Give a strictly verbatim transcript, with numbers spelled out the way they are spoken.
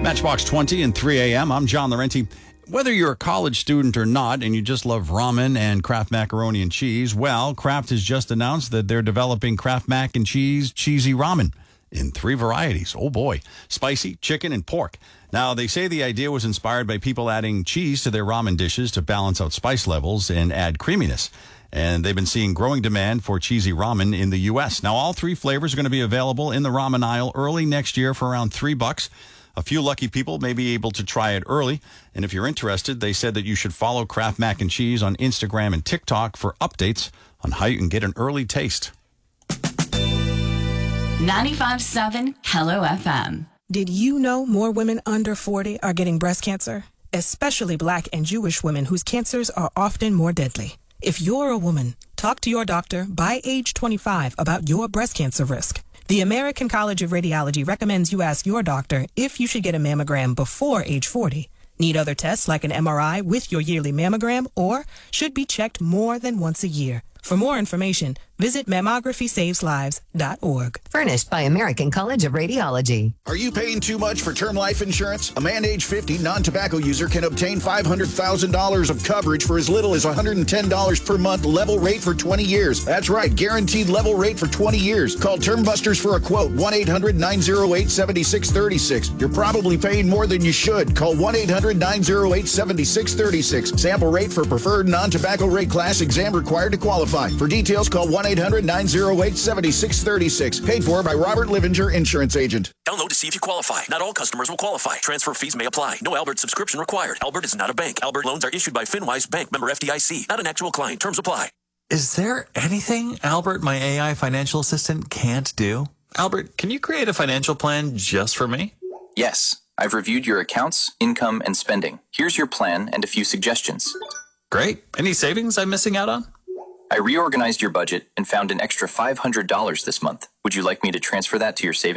Matchbox twenty and three a.m. I'm John Laurenti. Whether you're a college student or not and you just love ramen and Kraft macaroni and cheese, well, Kraft has just announced that they're developing Kraft mac and cheese cheesy ramen in three varieties. Oh, boy. Spicy, chicken, and pork. Now, they say the idea was inspired by people adding cheese to their ramen dishes to balance out spice levels and add creaminess. And they've been seeing growing demand for cheesy ramen in the U S. Now, all three flavors are going to be available in the ramen aisle early next year for around three bucks. A few lucky people may be able to try it early. And if you're interested, they said that you should follow Kraft Mac and Cheese on Instagram and TikTok for updates on how you can get an early taste. ninety-five point seven Hello F M. Did you know more women under forty are getting breast cancer? Especially Black and Jewish women whose cancers are often more deadly. If you're a woman, talk to your doctor by age twenty-five about your breast cancer risk. The American College of Radiology recommends you ask your doctor if you should get a mammogram before age forty. Need other tests like an M R I with your yearly mammogram, or should be checked more than once a year. For more information, visit mammography saves lives dot org. Furnished by American College of Radiology. Are you paying too much for term life insurance? A man age fifty non-tobacco user can obtain five hundred thousand dollars of coverage for as little as one hundred ten dollars per month, level rate for twenty years. That's right, guaranteed level rate for twenty years. Call Term Busters for a quote, one eight hundred nine oh eight seven six three six. You're probably paying more than you should. Call one eight hundred nine oh eight seven six three six. Sample rate for preferred non-tobacco rate class, exam required to qualify. For details, call one eight hundred nine oh eight seven six three six. Paid for by Robert Livinger, Insurance Agent. Download to see if you qualify. Not all customers will qualify. Transfer fees may apply. No Albert subscription required. Albert is not a bank. Albert loans are issued by FinWise Bank, member F D I C. Not an actual client. Terms apply. Is there anything Albert, my A I financial assistant, can't do? Albert, can you create a financial plan just for me? Yes. I've reviewed your accounts, income, and spending. Here's your plan and a few suggestions. Great. Any savings I'm missing out on? I reorganized your budget and found an extra five hundred dollars this month. Would you like me to transfer that to your savings?